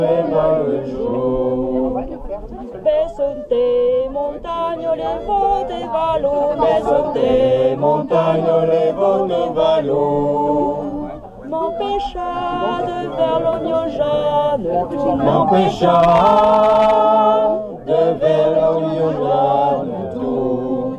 Baissent des montagnes les veaux des vallons, baissent des montagnes les veaux des vallons. M'empêcha de faire l'oignon jaune, tout m'empêcha.